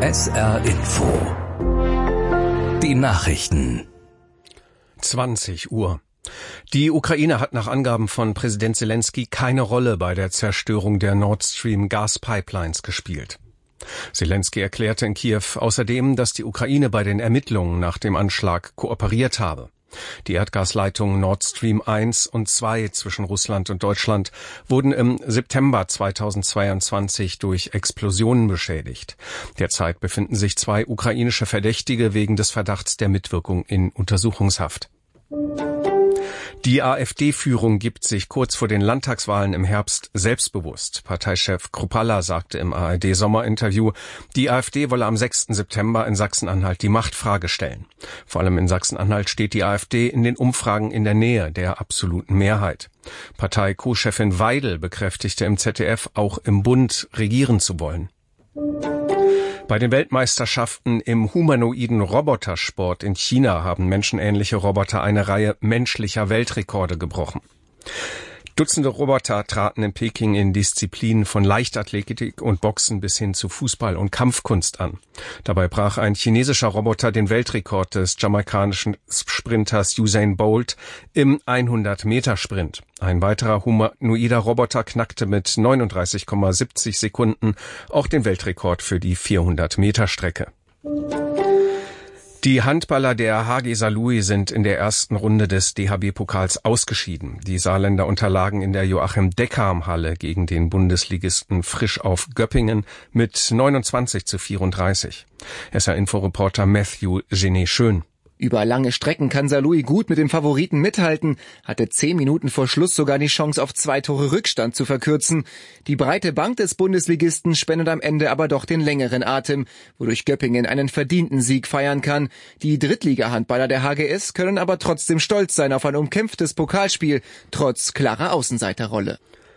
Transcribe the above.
SR Info. Die Nachrichten. 20 Uhr. Die Ukraine hat nach Angaben von Präsident Zelensky keine Rolle bei der Zerstörung der Nord Stream Gaspipelines gespielt. Zelensky erklärte in Kiew außerdem, dass die Ukraine bei den Ermittlungen nach dem Anschlag kooperiert habe. Die Erdgasleitungen Nord Stream 1 und 2 zwischen Russland und Deutschland wurden im September 2022 durch Explosionen beschädigt. Derzeit befinden sich 2 ukrainische Verdächtige wegen des Verdachts der Mitwirkung in Untersuchungshaft. Die AfD-Führung gibt sich kurz vor den Landtagswahlen im Herbst selbstbewusst. Parteichef Kruppalla sagte im ARD-Sommerinterview, die AfD wolle am 6. September in Sachsen-Anhalt die Machtfrage stellen. Vor allem in Sachsen-Anhalt steht die AfD in den Umfragen in der Nähe der absoluten Mehrheit. Partei-Co-Chefin Weidel bekräftigte im ZDF, auch im Bund regieren zu wollen. Bei den Weltmeisterschaften im humanoiden Robotersport in China haben menschenähnliche Roboter eine Reihe menschlicher Weltrekorde gebrochen. Dutzende Roboter traten in Peking in Disziplinen von Leichtathletik und Boxen bis hin zu Fußball und Kampfkunst an. Dabei brach ein chinesischer Roboter den Weltrekord des jamaikanischen Sprinters Usain Bolt im 100-Meter-Sprint. Ein weiterer humanoider Roboter knackte mit 39,70 Sekunden auch den Weltrekord für die 400-Meter-Strecke. Die Handballer der HG Saarlouis sind in der ersten Runde des DHB-Pokals ausgeschieden. Die Saarländer unterlagen in der Joachim-Deckham-Halle gegen den Bundesligisten Frisch auf Göppingen mit 29:34. SR-Info-Reporter Matthew Genet-Schön. Über lange Strecken kann Saarlouis gut mit dem Favoriten mithalten, hatte 10 Minuten vor Schluss sogar die Chance auf 2 Tore Rückstand zu verkürzen. Die breite Bank des Bundesligisten spendet am Ende aber doch den längeren Atem, wodurch Göppingen einen verdienten Sieg feiern kann. Die Drittliga-Handballer der HGS können aber trotzdem stolz sein auf ein umkämpftes Pokalspiel, trotz klarer Außenseiterrolle.